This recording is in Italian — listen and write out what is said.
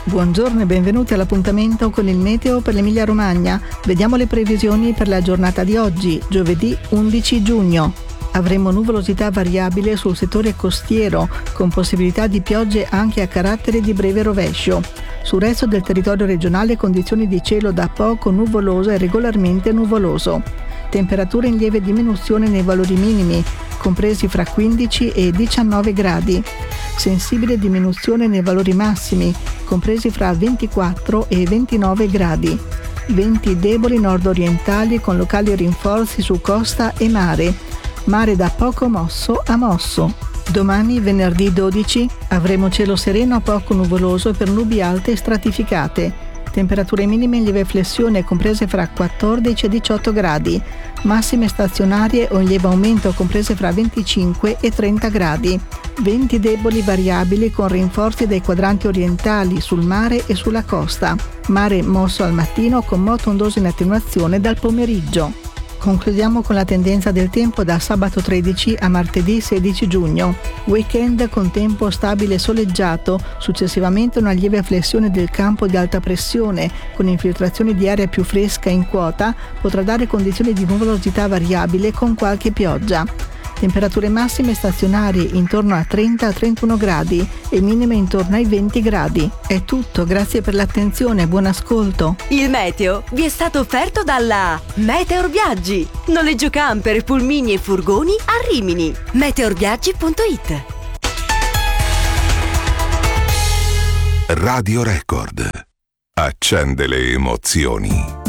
Buongiorno e benvenuti all'appuntamento con il meteo per l'Emilia Romagna. Vediamo le previsioni per la giornata di oggi, giovedì 11 giugno. Avremo nuvolosità variabile sul settore costiero, con possibilità di piogge anche a carattere di breve rovescio. Sul resto del territorio regionale condizioni di cielo da poco nuvoloso e regolarmente nuvoloso. Temperature in lieve diminuzione nei valori minimi, compresi fra 15 e 19 gradi. Sensibile diminuzione nei valori massimi, compresi fra 24 e 29 gradi. Venti deboli nord-orientali con locali rinforzi su costa e mare. Mare da poco mosso a mosso. Domani, venerdì 12, avremo cielo sereno a poco nuvoloso per nubi alte e stratificate. Temperature minime in lieve flessione comprese fra 14 e 18 gradi. Massime stazionarie o in lieve aumento comprese fra 25 e 30 gradi. Venti deboli variabili con rinforzi dai quadranti orientali sul mare e sulla costa. Mare mosso al mattino con moto ondoso in attenuazione dal pomeriggio. Concludiamo con la tendenza del tempo da sabato 13 a martedì 16 giugno. Weekend con tempo stabile e soleggiato, successivamente una lieve flessione del campo di alta pressione, con infiltrazioni di aria più fresca in quota, potrà dare condizioni di nuvolosità variabile con qualche pioggia. Temperature massime stazionarie intorno a 30-31 gradi e minime intorno ai 20 gradi. È tutto, grazie per l'attenzione, buon ascolto. Il meteo vi è stato offerto dalla Meteor Viaggi. Noleggio camper, pulmini e furgoni a Rimini. Meteorviaggi.it. Radio Record accende le emozioni.